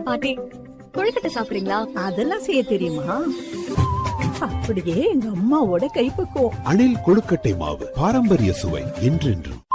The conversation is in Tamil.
பாட்டி கொழுக்கட்டை சாப்பிடுறீங்களா? அதெல்லாம் செய்ய தெரியுமா? அப்படியே எங்க அம்மாவோட கைப்பக்குவம். அணில் கொழுக்கட்டை மாவு பாரம்பரிய சுவை என்றென்றும்.